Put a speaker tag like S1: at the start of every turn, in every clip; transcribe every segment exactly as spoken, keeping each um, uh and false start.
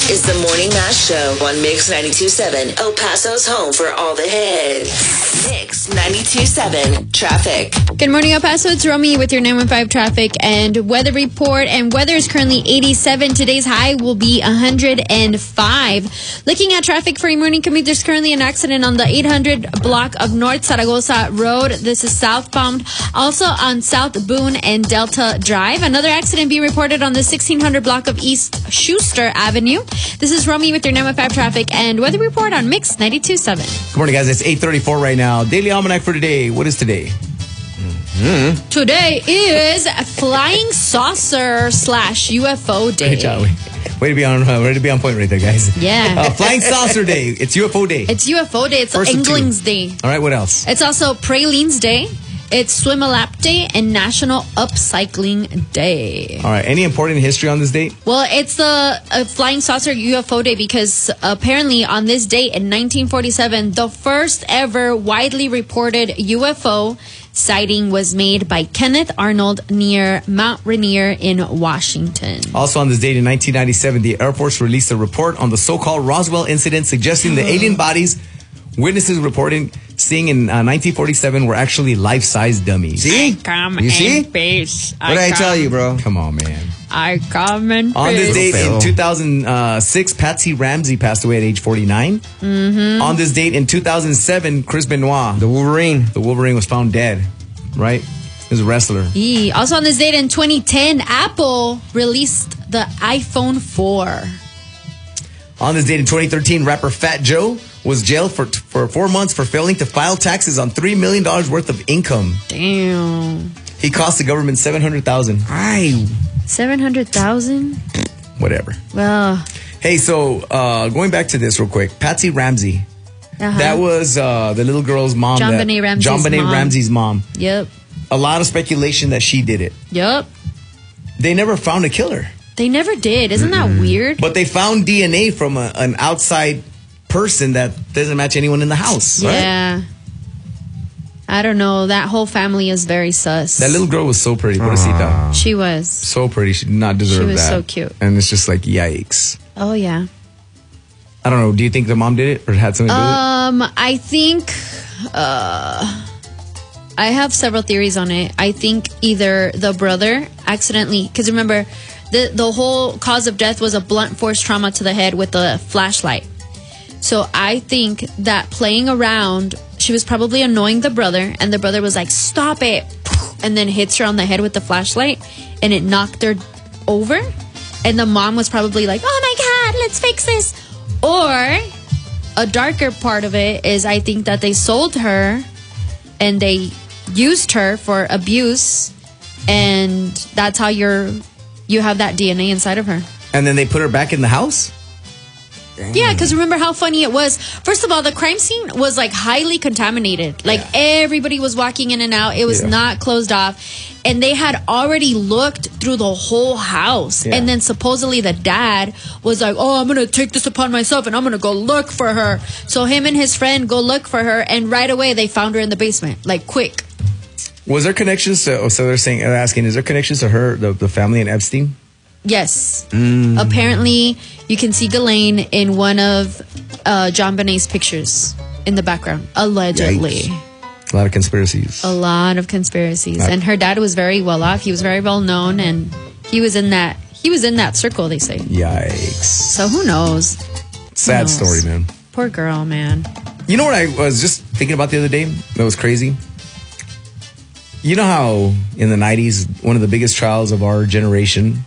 S1: is the Morning Mash Show on Mix ninety-two point seven, El Paso's home for all the hits. Mix ninety-two point seven traffic.
S2: Good morning, El Paso. It's Romy with your nine one five traffic and weather report. And weather is currently eighty-seven. Today's high will be one hundred five. Looking at traffic for your morning commute, there's currently an accident on the eight hundred block of North Zaragoza Road. This is southbound. Also on South Boone and Delta Drive. Another accident being reported on the sixteen hundred block of East Schuster Avenue. This is Romy with your nine one five traffic and weather report on Mix ninety-two point seven.
S3: Good morning, guys. It's eight thirty-four right now. Daily Almanac for today. What is today?
S2: Mm-hmm. Today is Flying Saucer slash U F O Day.
S3: Hey, Charlie. Way to be on, uh, way to be on point right there, guys.
S2: Yeah.
S3: Uh, Flying Saucer Day. It's U F O Day.
S2: It's U F O Day. It's
S3: First
S2: Engling's Day.
S3: All right, what else?
S2: It's also Pralines Day. It's Swim a Lap Day and National Upcycling Day.
S3: All right. Any important history on this date?
S2: Well, it's the uh, Flying Saucer U F O Day because apparently on this date in nineteen forty-seven, the first ever widely reported U F O sighting was made by Kenneth Arnold near Mount Rainier in Washington.
S3: Also on this date in nineteen ninety-seven, the Air Force released a report on the so-called Roswell incident suggesting the alien bodies witnesses reporting seeing in uh, nineteen forty-seven were actually life-size dummies.
S4: See?
S2: Come
S4: You see?
S2: in peace.
S4: What did I
S2: come,
S4: tell you, bro?
S3: Come on, man.
S2: I come in
S3: On this
S2: peace.
S3: date in two thousand six, Patsy Ramsey passed away at age forty-nine.
S2: Mm-hmm.
S3: On this date in two thousand seven, Chris Benoit,
S4: The Wolverine.
S3: the Wolverine, was found dead. Right? He was a wrestler.
S2: Yee. Also on this date in twenty ten, Apple released the iPhone four.
S3: On this date in twenty thirteen, rapper Fat Joe was jailed for for four months for failing to file taxes on three million dollars worth of income.
S2: Damn.
S3: He cost the government seven hundred thousand dollars.
S4: Ay.
S2: seven hundred thousand?
S3: Whatever.
S2: Well,
S3: Hey, so uh, going back to this real quick, Patsy Ramsey.
S2: uh-huh.
S3: That was uh, the little girl's mom.
S2: John
S3: that,
S2: Benet Ramsey's
S3: John Benet
S2: mom.
S3: Ramsey's mom.
S2: Yep.
S3: A lot of speculation that she did it.
S2: Yep.
S3: They never found a killer.
S2: They never did. Isn't that weird?
S3: But they found D N A from a, an outside person that doesn't match anyone in the house. Right?
S2: Yeah. I don't know. That whole family is very sus.
S3: That little girl was so pretty. Pobrecita.
S2: She was.
S3: So pretty. She did not deserve
S2: She was
S3: that.
S2: so cute.
S3: And it's just like, yikes.
S2: Oh, yeah.
S3: I don't know. Do you think the mom did it or had something to do with it?
S2: Um, I think uh, I have several theories on it. I think either the brother accidentally, because remember, the the whole cause of death was a blunt force trauma to the head with a flashlight. So I think that playing around, she was probably annoying the brother, and the brother was like, "Stop it," and then hits her on the head with the flashlight, and it knocked her over. And the mom was probably like, "Oh my God, let's fix this." Or a darker part of it is I think that they sold her and they used her for abuse, and that's how you're you have that D N A inside of her.
S3: And then they put her back in the house?
S2: Yeah, because remember how funny it was. First of all, the crime scene was like highly contaminated. Like
S3: Yeah.
S2: everybody was walking in and out. It was
S3: Yeah.
S2: not closed off. And they had already looked through the whole house.
S3: Yeah.
S2: And then supposedly the dad was like, "Oh, I'm going to take this upon myself and I'm going to go look for her." So him and his friend go look for her. And right away they found her in the basement. Like quick.
S3: Was there connections to, oh, so they're saying, they're asking, is there connections to her, the, the family in Epstein?
S2: Yes.
S3: Mm.
S2: Apparently, you can see Ghislaine in one of uh, John Benet's pictures in the background. Allegedly.
S3: Yikes. A lot of conspiracies.
S2: A lot of conspiracies.
S3: Uh,
S2: And her dad was very well off. He was very well known, and he was in that he was in that circle, they say.
S3: Yikes.
S2: So who knows?
S3: Sad
S2: knows?
S3: story, man.
S2: Poor girl, man.
S3: You know what I was just thinking about the other day? That was crazy. You know how in the nineties, one of the biggest trials of our generation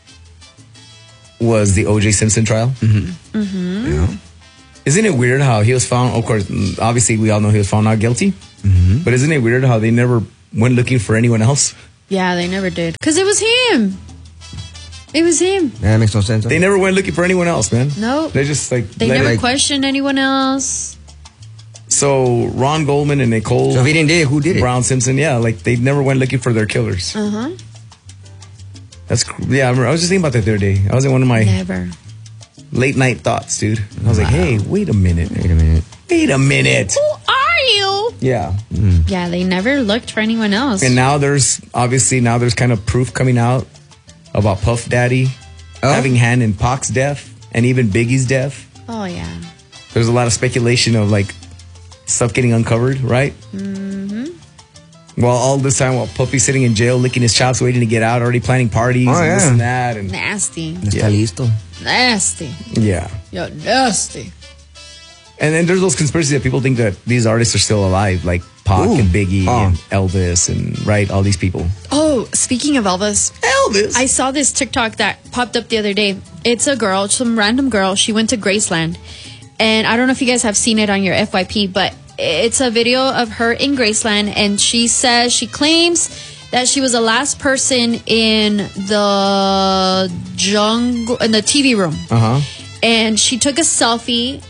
S3: was the O J Simpson trial?
S4: Mm-hmm.
S2: Mm-hmm.
S4: Yeah.
S3: Isn't it weird how he was found, of course, obviously we all know he was found not guilty,
S4: Mm-hmm.
S3: but isn't it weird how they never went looking for anyone else?
S2: Yeah, they never did. Because it was him. It was him.
S4: Yeah, that makes no sense. Huh?
S3: They never went looking for anyone else, man.
S2: No.
S3: They just like...
S2: They
S3: let
S2: never
S3: it-
S2: questioned anyone else.
S3: So Ron Goldman and Nicole
S4: So if he didn't do it, who did it?
S3: Brown Simpson, yeah, like they never went looking for their killers.
S2: Uh-huh.
S3: That's, cr- yeah, I, remember, I was just thinking about that the other day. I was in one of my
S2: Never.
S3: late night thoughts, dude. And I was like, hey, wait a minute.
S4: Wait a minute.
S3: Wait a minute.
S2: Who are you?
S3: Yeah.
S2: Yeah, they never looked for anyone else.
S3: And now there's, obviously, now there's kind of proof coming out about Puff Daddy
S4: Oh?
S3: having hand in Pac's death. and even Biggie's death.
S2: Oh, yeah.
S3: There's a lot of speculation of like stuff getting uncovered, right?
S2: Mm-hmm.
S3: Well, all this time while Puppy's sitting in jail, licking his chops, waiting to get out, already planning parties
S4: Oh,
S3: and
S4: yeah.
S3: this and that. And
S2: Nasty.
S4: Está listo.
S2: Nasty.
S3: yeah.
S2: Yo, nasty.
S3: And then there's those conspiracies that people think that these artists are still alive, like Pac
S4: Ooh.
S3: and Biggie
S4: Oh.
S3: and Elvis and, right, all these people.
S2: Oh, speaking of Elvis,
S3: Elvis?
S2: I saw this TikTok that popped up the other day. It's a girl, some random girl. She went to Graceland. And I don't know if you guys have seen it on your F Y P, but it's a video of her in Graceland. And she says, she claims that she was the last person in the jungle, in the T V room.
S3: Uh-huh.
S2: And she took a selfie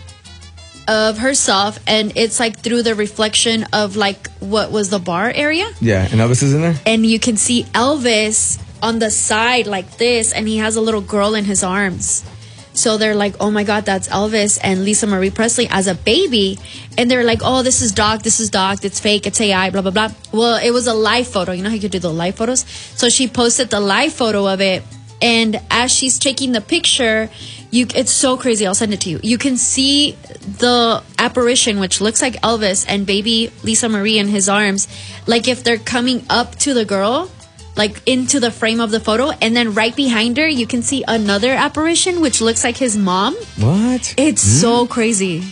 S2: of herself, and it's like through the reflection of like what was the bar area.
S3: Yeah, and Elvis is in there?
S2: And you can see Elvis on the side like this, and he has a little girl in his arms. So they're like, oh my God, that's Elvis and Lisa Marie Presley as a baby. And they're like, oh, this is doc, this is doc, it's fake, it's A I, blah, blah, blah. Well, it was a live photo. You know how you could do the live photos? So she posted the live photo of it. And as she's taking the picture, you it's so crazy. I'll send it to you. You can see the apparition, which looks like Elvis and baby Lisa Marie in his arms, like if they're coming up to the girl, like into the frame of the photo. And then right behind her, you can see another apparition, which looks like his mom.
S3: What?
S2: It's so crazy.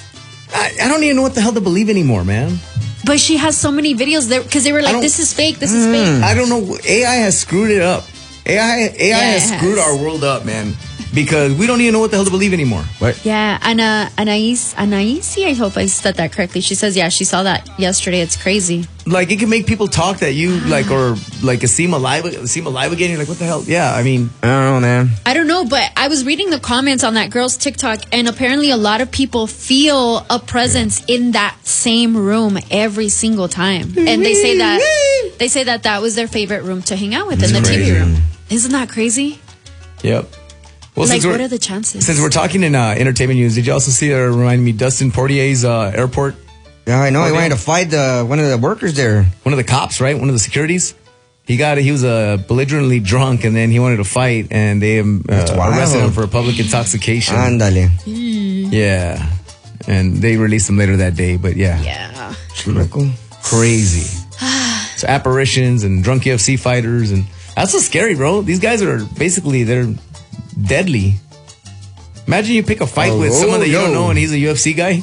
S3: I, I don't even know what the hell to believe anymore, man.
S2: But she has so many videos there because they were like,
S3: don't-
S2: this is fake, this is fake.
S3: I don't know. A I has screwed it up. A I, A I has
S2: Yes.
S3: screwed our world up, man. Because we don't even know what the hell to believe anymore. What?
S2: Yeah, Ana, Anais, Anaisi, I hope I said that correctly. She says, yeah, she saw that yesterday. It's crazy.
S3: Like, it can make people talk that you, like, or, like, see him alive, see him alive again. You're like, what the hell? Yeah, I mean.
S4: I don't know, man.
S2: I don't know, but I was reading the comments on that girl's TikTok, and apparently a lot of people feel a presence in that same room every single time. And they say that they say that that was their favorite room to hang out with in the
S3: That's
S2: T V
S3: crazy.
S2: room. Isn't that crazy?
S3: Yep. Well,
S2: Like,
S3: since we're-
S2: what are the chances?
S3: Since we're talking in uh, entertainment news, did you also see, uh, remind me, Dustin Poirier's uh, airport?
S4: Yeah, I know. He
S3: Okay.
S4: wanted to fight the one of the workers there.
S3: One of the cops, right? One of the securities. He got he was uh, belligerently drunk, and then he wanted to fight, and they um, uh,
S4: That's wild.
S3: arrested him for public intoxication.
S4: Ándale.
S3: Yeah, and they released him later that day. But yeah,
S2: Yeah.
S4: Chuleco.
S3: crazy. So apparitions and drunk U F C fighters, and that's so scary, bro. These guys are basically they're deadly. Imagine you pick a fight
S4: Oh,
S3: with someone that you don't
S4: yo.
S3: know, and he's a U F C guy.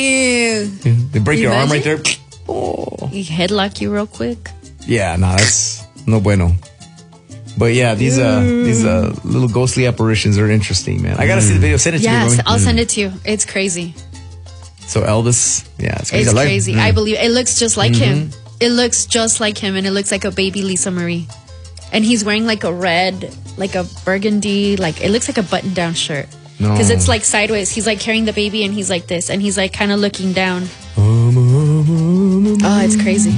S2: Damn.
S3: They break your arm right
S2: Imagine.
S3: there. Oh.
S2: He headlock you real quick.
S3: Yeah, no, that's no bueno. But yeah, these uh these uh little ghostly apparitions are interesting, man. I gotta see the video. Send it to
S2: Yes,
S3: me.
S2: I'll
S3: Romy.
S2: send it to you. It's crazy.
S3: So Elvis, yeah, it's crazy.
S2: It's
S4: alive.
S2: crazy.
S3: Mm.
S2: I believe it looks just like him.
S3: Mm-hmm.
S2: It looks just like him, and it looks like a baby Lisa Marie. And he's wearing like a red, like a burgundy, like it looks like a button-down shirt.
S3: No.
S2: Because it's like sideways. He's like carrying the baby, and he's like this, and he's like kind of looking down. Oh, it's crazy.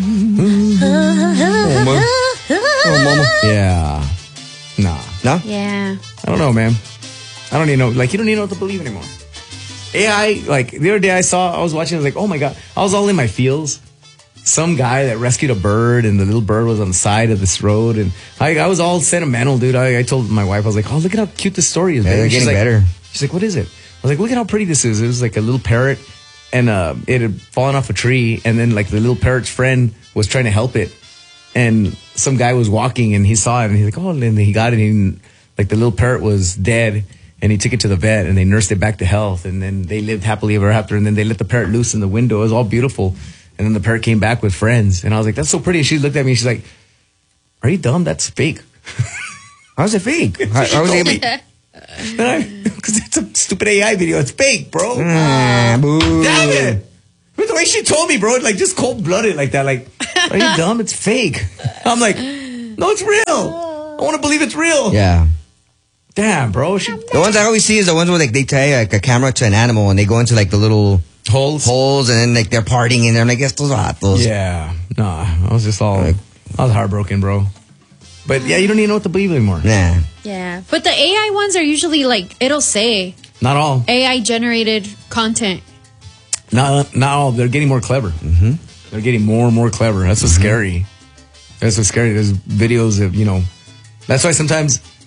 S4: Oh, mama.
S3: Yeah, nah,
S4: No?
S2: Yeah.
S3: I don't know, man. I don't even know. Like, you don't even know what to believe anymore. A I, like the other day I saw, I was watching, I was like, oh my god, I was all in my feels. Some guy that rescued a bird, and the little bird was on the side of this road, and I, I was all sentimental, dude. I, I told my wife, I was like, oh, look at how cute this story is.
S4: Yeah,
S3: baby.
S4: they're
S3: She's
S4: getting
S3: like,
S4: better.
S3: She's like, what is it? I was like, look at how pretty this is. It was like a little parrot, and uh, it had fallen off a tree, and then like the little parrot's friend was trying to help it, and some guy was walking, and he saw it, and he's like, oh, and then he got it, and like the little parrot was dead, and he took it to the vet, and they nursed it back to health, and then they lived happily ever after, and then they let the parrot loose in the window. It was all beautiful, and then the parrot came back with friends, and I was like, that's so pretty. And she looked at me, and she's like, are you dumb? That's fake.
S4: How's it fake? How, how was it?
S3: Because it's a stupid A I video. It's fake, bro.
S4: Ah, boo.
S3: Damn it! But the way she told me, bro, like just cold blooded like that. Like, are you dumb? It's fake. I'm like, no, it's real. I want to believe it's real.
S4: Yeah.
S3: Damn, bro. She
S4: The ones I always see is the ones where like they tie like a camera to an animal and they go into like the little
S3: holes.
S4: holes and then like they're partying in there. I'm like, estos vatos.
S3: Yeah. Nah, I was just all, I was heartbroken, bro. But yeah, you don't even know what to believe anymore.
S4: Nah.
S2: Yeah. But the A I ones are usually like, it'll say
S3: Not all.
S2: A I generated content.
S3: Not, not all. They're getting more clever. Mm-hmm. They're getting more and more clever. That's what's scary. That's what's scary. There's videos of, you know, that's why sometimes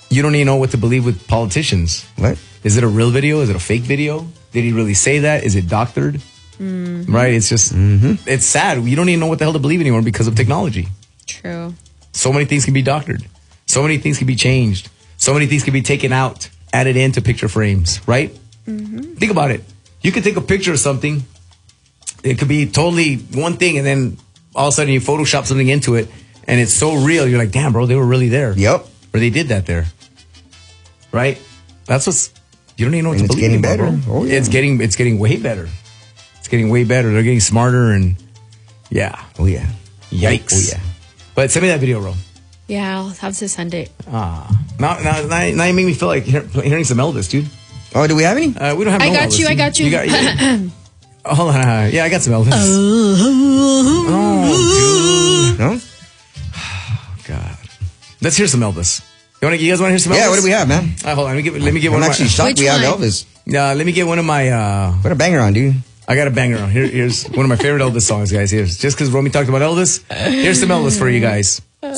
S3: You don't even know what to believe with politicians.
S4: What?
S3: Is it a real video? Is it a fake video? Did he really say that? Is it doctored? Mm-hmm. Right? It's just, mm-hmm. it's sad. You don't even know what the hell to believe anymore because of technology.
S2: True.
S3: So many things can be doctored. So many things can be changed. So many things can be taken out, added into picture frames, right? Mm-hmm. Think about it. You could take a picture of something. It could be totally one thing, and then all of a sudden you Photoshop something into it, and it's so real. You're like, damn, bro, they were really there.
S4: Yep.
S3: Or they did that there. Right? That's what's, you don't even know what
S4: And
S3: to
S4: it's
S3: believe
S4: getting
S3: anymore,
S4: better.
S3: bro.
S4: Oh, yeah.
S3: It's getting, it's getting way better. It's getting way better. They're getting smarter, and yeah.
S4: Oh, yeah.
S3: Yikes.
S4: Oh, yeah.
S3: But send me that video, bro.
S2: Yeah, I'll have to send it.
S3: Ah. Now, now, now, now you make me feel like hear, hearing some Elvis, dude.
S4: Oh, do we have any?
S3: Uh, we don't have
S2: I
S3: no
S2: got
S3: Elvis.
S2: you, I got you.
S3: You got, yeah. Oh, hold on. uh, Yeah, I got some Elvis. Oh, dude.
S4: No?
S3: God. Let's hear some Elvis. You, wanna, you guys want to hear some Elvis?
S4: Yeah, what do we have, man?
S3: Uh, hold on. Let me get, let me get
S4: I'm
S3: one
S4: actually
S3: of my...
S4: shocked
S2: Which
S4: we have
S2: one?
S4: Elvis.
S3: Uh, let me get one of my... Uh,
S4: Put a banger on, dude.
S3: I got a banger on. Here, here's one of my favorite Elvis songs, guys. Here's just because Romy talked about Elvis. Here's some Elvis for you guys.